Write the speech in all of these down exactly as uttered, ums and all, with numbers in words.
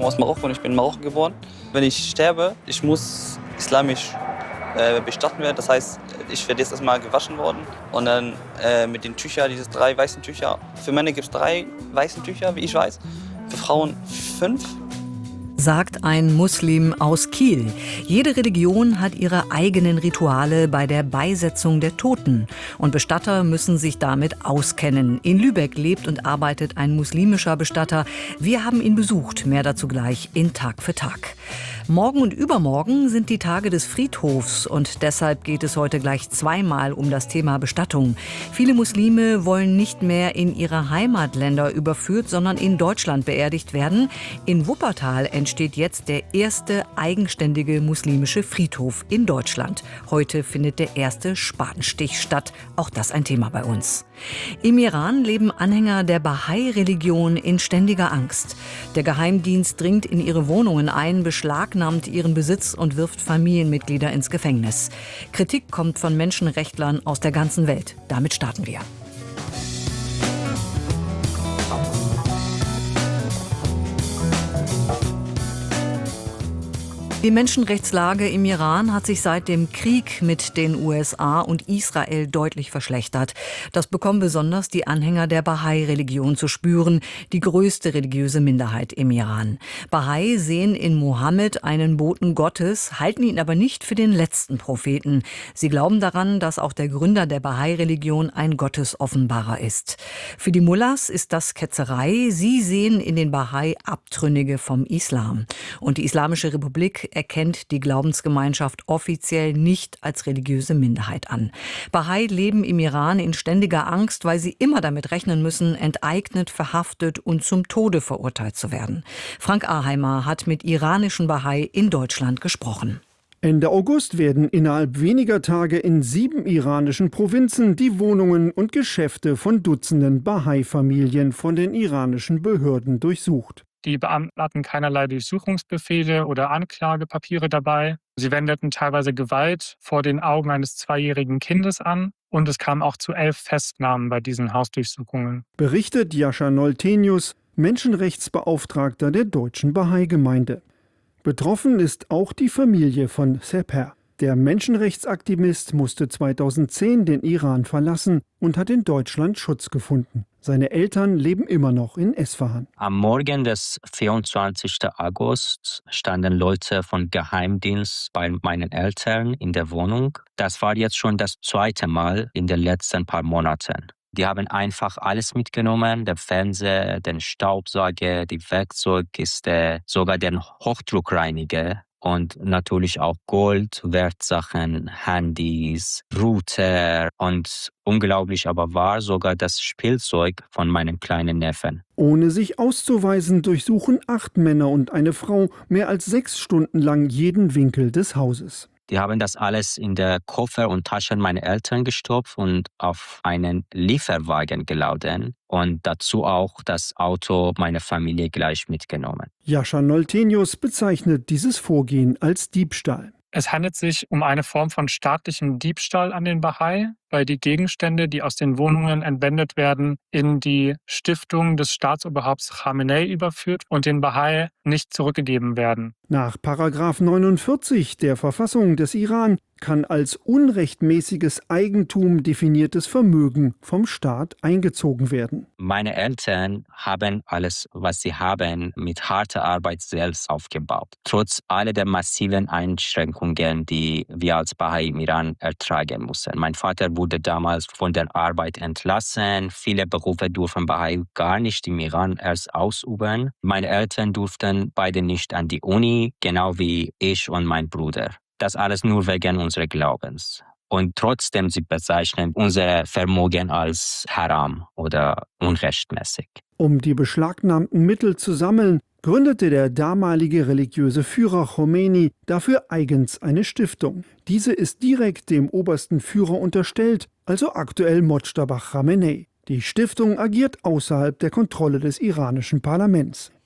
komme aus Marokko und ich bin in Marokko geboren. Wenn ich sterbe, ich muss islamisch äh, bestatten werden. Das heißt, ich werde jetzt erstmal gewaschen worden und dann äh, mit den Tüchern, diese drei weißen Tücher. Für Männer gibt es drei weißen Tücher, wie ich weiß. Für Frauen fünf. Sagt ein Muslim aus Kiel. Jede Religion hat ihre eigenen Rituale bei der Beisetzung der Toten. Und Bestatter müssen sich damit auskennen. In Lübeck lebt und arbeitet ein muslimischer Bestatter. Wir haben ihn besucht. Mehr dazu gleich in Tag für Tag. Morgen und übermorgen sind die Tage des Friedhofs. Und deshalb geht es heute gleich zweimal um das Thema Bestattung. Viele Muslime wollen nicht mehr in ihre Heimatländer überführt, sondern in Deutschland beerdigt werden. In Wuppertal entsteht jetzt der erste eigenständige muslimische Friedhof in Deutschland. Heute findet der erste Spatenstich statt. Auch das ein Thema bei uns. Im Iran leben Anhänger der Bahai-Religion in ständiger Angst. Der Geheimdienst dringt in ihre Wohnungen ein, beschlagnahmt ihren Besitz und wirft Familienmitglieder ins Gefängnis. Kritik kommt von Menschenrechtlern aus der ganzen Welt. Damit starten wir. Die Menschenrechtslage im Iran hat sich seit dem Krieg mit den U S A und Israel deutlich verschlechtert. Das bekommen besonders die Anhänger der Bahai-Religion zu spüren, die größte religiöse Minderheit im Iran. Bahai sehen in Mohammed einen Boten Gottes, halten ihn aber nicht für den letzten Propheten. Sie glauben daran, dass auch der Gründer der Bahai-Religion ein Gottesoffenbarer ist. Für die Mullahs ist das Ketzerei. Sie sehen in den Bahai Abtrünnige vom Islam. Und die Islamische Republik erkennt die Glaubensgemeinschaft offiziell nicht als religiöse Minderheit an. Bahai leben im Iran in ständiger Angst, weil sie immer damit rechnen müssen, enteignet, verhaftet und zum Tode verurteilt zu werden. Frank Aheimer hat mit iranischen Bahai in Deutschland gesprochen. Ende August werden innerhalb weniger Tage in sieben iranischen Provinzen die Wohnungen und Geschäfte von Dutzenden Bahai-Familien von den iranischen Behörden durchsucht. Die Beamten hatten keinerlei Durchsuchungsbefehle oder Anklagepapiere dabei. Sie wendeten teilweise Gewalt vor den Augen eines zweijährigen Kindes an. Und es kam auch zu elf Festnahmen bei diesen Hausdurchsuchungen. Berichtet Jascha Noltenius, Menschenrechtsbeauftragter der deutschen Bahai-Gemeinde. Betroffen ist auch die Familie von Seper. Der Menschenrechtsaktivist musste zweitausendzehn den Iran verlassen und hat in Deutschland Schutz gefunden. Seine Eltern leben immer noch in Esfahan. Am Morgen des vierundzwanzigsten August standen Leute vom Geheimdienst bei meinen Eltern in der Wohnung. Das war jetzt schon das zweite Mal in den letzten paar Monaten. Die haben einfach alles mitgenommen, den Fernseher, den Staubsauger, die Werkzeugkiste, sogar den Hochdruckreiniger. Und natürlich auch Gold, Wertsachen, Handys, Router und unglaublich aber war sogar das Spielzeug von meinem kleinen Neffen. Ohne sich auszuweisen, durchsuchen acht Männer und eine Frau mehr als sechs Stunden lang jeden Winkel des Hauses. Die haben das alles in der Koffer und Taschen meiner Eltern gestopft und auf einen Lieferwagen geladen und dazu auch das Auto meiner Familie gleich mitgenommen. Jascha Noltenius bezeichnet dieses Vorgehen als Diebstahl. Es handelt sich um eine Form von staatlichem Diebstahl an den Bahai, weil die Gegenstände, die aus den Wohnungen entwendet werden, in die Stiftung des Staatsoberhaupts Khamenei überführt und den Bahai nicht zurückgegeben werden. Nach Paragraph neunundvierzig der Verfassung des Iran kann als unrechtmäßiges Eigentum definiertes Vermögen vom Staat eingezogen werden. Meine Eltern haben alles, was sie haben, mit harter Arbeit selbst aufgebaut. Trotz aller der massiven Einschränkungen, die wir als Bahai im Iran ertragen mussten. Mein Vater wurde damals von der Arbeit entlassen. Viele Berufe durften Bahai gar nicht im Iran erst ausüben. Meine Eltern durften beide nicht an die Uni, genau wie ich und mein Bruder. Das alles nur wegen unseres Glaubens. Und trotzdem sie bezeichnen unser Vermögen als Haram oder unrechtmäßig. Um die beschlagnahmten Mittel zu sammeln, gründete der damalige religiöse Führer Khomeini dafür eigens eine Stiftung. Diese ist direkt dem obersten Führer unterstellt, also aktuell Mojtaba Khamenei. Die Stiftung agiert außerhalb der Kontrolle des iranischen Parlaments.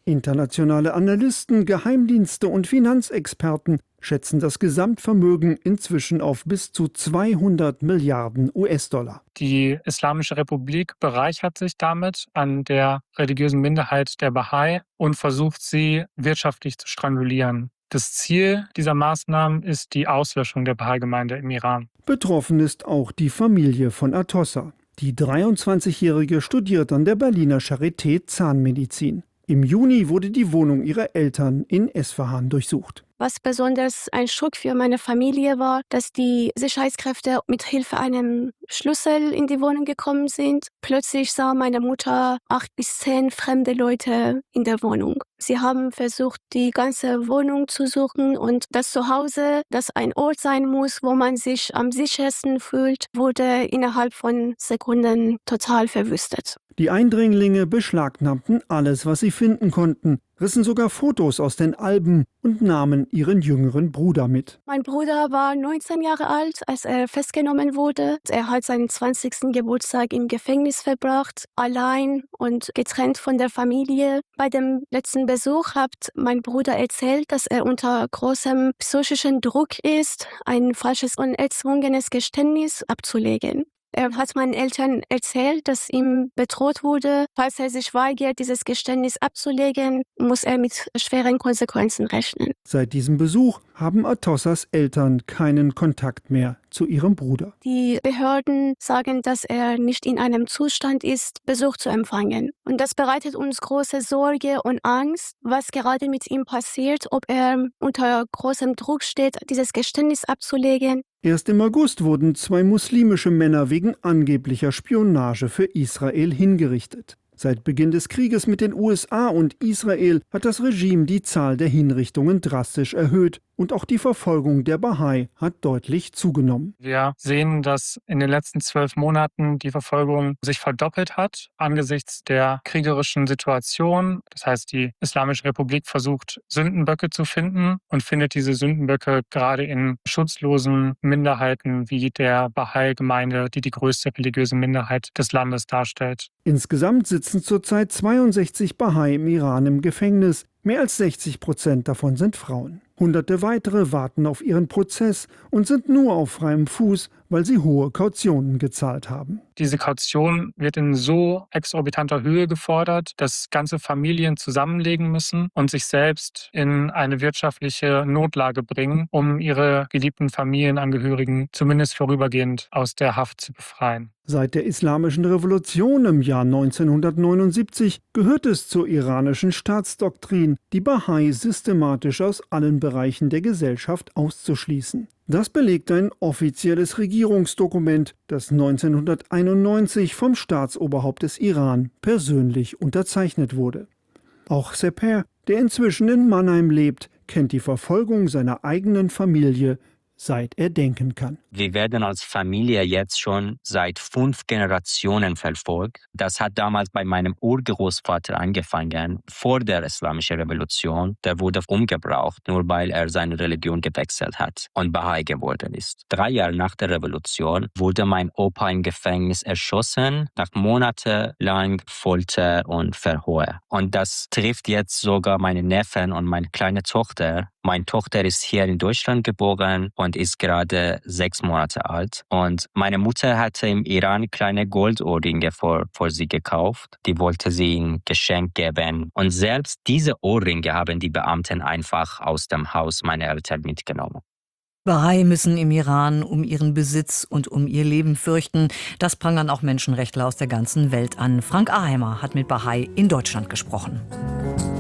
Internationale Analysten, Geheimdienste und Finanzexperten schätzen das Gesamtvermögen inzwischen auf bis zu zweihundert Milliarden U S-Dollar. Die Islamische Republik bereichert sich damit an der religiösen Minderheit der Bahai und versucht sie wirtschaftlich zu strangulieren. Das Ziel dieser Maßnahmen ist die Auslöschung der Bahai-Gemeinde im Iran. Betroffen ist auch die Familie von Atossa. Die dreiundzwanzigjährige studiert an der Berliner Charité Zahnmedizin. Im Juni wurde die Wohnung ihrer Eltern in Esfahan durchsucht. Was besonders ein Schock für meine Familie war, dass die Sicherheitskräfte mit Hilfe einem Schlüssel in die Wohnung gekommen sind. Plötzlich sah meine Mutter acht bis zehn fremde Leute in der Wohnung. Sie haben versucht, die ganze Wohnung zu suchen und das Zuhause, das ein Ort sein muss, wo man sich am sichersten fühlt, wurde innerhalb von Sekunden total verwüstet. Die Eindringlinge beschlagnahmten alles, was sie finden konnten, rissen sogar Fotos aus den Alben und nahmen ihren jüngeren Bruder mit. Mein Bruder war neunzehn Jahre alt, als er festgenommen wurde. Er hat seinen zwanzigsten Geburtstag im Gefängnis verbracht, allein und getrennt von der Familie. Bei dem letzten Besuch hat mein Bruder erzählt, dass er unter großem psychischen Druck ist, ein falsches und erzwungenes Geständnis abzulegen. Er hat meinen Eltern erzählt, dass ihm bedroht wurde, falls er sich weigert, dieses Geständnis abzulegen, muss er mit schweren Konsequenzen rechnen. Seit diesem Besuch haben Atossas Eltern keinen Kontakt mehr zu ihrem Bruder. Die Behörden sagen, dass er nicht in einem Zustand ist, Besuch zu empfangen. Und das bereitet uns große Sorge und Angst, was gerade mit ihm passiert, ob er unter großem Druck steht, dieses Geständnis abzulegen. Erst im August wurden zwei muslimische Männer wegen angeblicher Spionage für Israel hingerichtet. Seit Beginn des Krieges mit den U S A und Israel hat das Regime die Zahl der Hinrichtungen drastisch erhöht und auch die Verfolgung der Bahai hat deutlich zugenommen. Wir sehen, dass in den letzten zwölf Monaten die Verfolgung sich verdoppelt hat angesichts der kriegerischen Situation. Das heißt, die Islamische Republik versucht, Sündenböcke zu finden und findet diese Sündenböcke gerade in schutzlosen Minderheiten wie der Bahai-Gemeinde, die die größte religiöse Minderheit des Landes darstellt. Insgesamt sitzen zurzeit zweiundsechzig Bahai im Iran im Gefängnis. Mehr als sechzig Prozent davon sind Frauen. Hunderte weitere warten auf ihren Prozess und sind nur auf freiem Fuß, weil sie hohe Kautionen gezahlt haben. Diese Kaution wird in so exorbitanter Höhe gefordert, dass ganze Familien zusammenlegen müssen und sich selbst in eine wirtschaftliche Notlage bringen, um ihre geliebten Familienangehörigen zumindest vorübergehend aus der Haft zu befreien. Seit der Islamischen Revolution im Jahr neunzehnhundertneunundsiebzig gehört es zur iranischen Staatsdoktrin, die Bahai systematisch aus allen Bereichen der Gesellschaft auszuschließen. Das belegt ein offizielles Regierungsdokument, das neunzehnhunderteinundneunzig vom Staatsoberhaupt des Iran persönlich unterzeichnet wurde. Auch Seper, der inzwischen in Mannheim lebt, kennt die Verfolgung seiner eigenen Familie, seit er denken kann. Wir werden als Familie jetzt schon seit fünf Generationen verfolgt. Das hat damals bei meinem Urgroßvater angefangen, vor der Islamischen Revolution. Der wurde umgebracht, nur weil er seine Religion gewechselt hat und Bahai geworden ist. Drei Jahre nach der Revolution wurde mein Opa im Gefängnis erschossen, nach monatelang Folter und Verhör. Und das trifft jetzt sogar meine Neffen und meine kleine Tochter. Meine Tochter ist hier in Deutschland geboren und ist gerade sechs Monate alt. Und meine Mutter hatte im Iran kleine Goldohrringe vor, vor sie gekauft. Die wollte sie in Geschenk geben. Und selbst diese Ohrringe haben die Beamten einfach aus dem Haus meiner Eltern mitgenommen. Bahai müssen im Iran um ihren Besitz und um ihr Leben fürchten. Das prangern auch Menschenrechtler aus der ganzen Welt an. Frank Aheimer hat mit Bahai in Deutschland gesprochen.